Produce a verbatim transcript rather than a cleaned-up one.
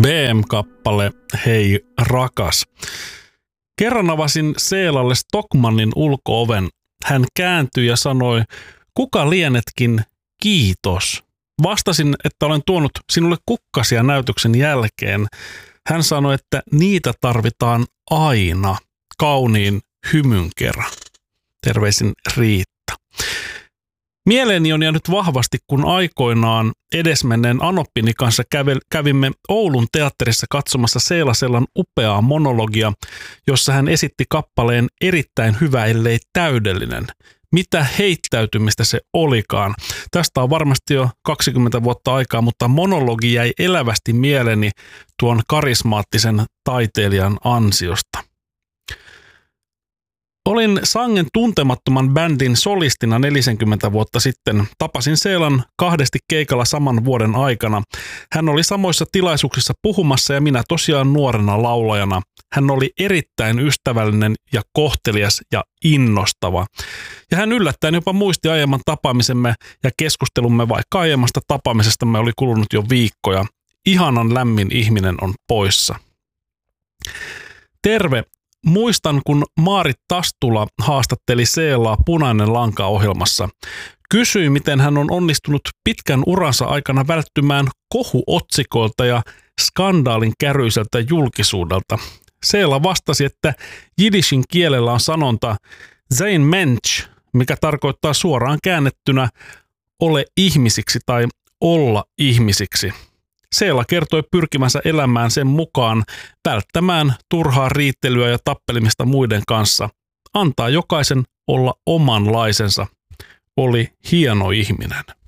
B M-kappale Hei rakas. Kerran avasin Seelalle Stockmannin ulko-oven. Hän kääntyi ja sanoi, kuka lienetkin, kiitos. Vastasin, että olen tuonut sinulle kukkasia näytöksen jälkeen. Hän sanoi, että niitä tarvitaan aina, kauniin hymyn kerran. Terveisin Riitta. Mieleeni on jäänyt vahvasti, kun aikoinaan edesmenneen Anoppini kanssa kävimme Oulun teatterissa katsomassa Seelasellan upeaa monologia, jossa hän esitti kappaleen erittäin hyvä, ellei täydellinen. Mitä heittäytymistä se olikaan. Tästä on varmasti jo kaksikymmentä vuotta aikaa, mutta monologi jäi elävästi mieleeni tuon karismaattisen taiteilijan ansiosta. Olin sangen tuntemattoman bändin solistina neljäkymmentä vuotta sitten. Tapasin Seelan kahdesti keikalla saman vuoden aikana. Hän oli samoissa tilaisuuksissa puhumassa ja minä tosiaan nuorena laulajana. Hän oli erittäin ystävällinen ja kohtelias ja innostava. Ja hän yllättäen jopa muisti aiemman tapaamisemme ja keskustelumme, vaikka aiemmasta tapaamisestamme oli kulunut jo viikkoja. Ihanan lämmin ihminen on poissa. Terve! Muistan, kun Maarit Tastula haastatteli Seelaa Punainen lanka-ohjelmassa. Kysyi, miten hän on onnistunut pitkän uransa aikana välttymään kohuotsikoilta ja skandaalin käryiseltä julkisuudelta. Seela vastasi, että jidishin kielellä on sanonta Sein Mensch, mikä tarkoittaa suoraan käännettynä ole ihmisiksi tai olla ihmisiksi. Seela kertoi pyrkimänsä elämään sen mukaan, välttämään turhaa riittelyä ja tappelimista muiden kanssa. Antaa jokaisen olla omanlaisensa. Oli hieno ihminen.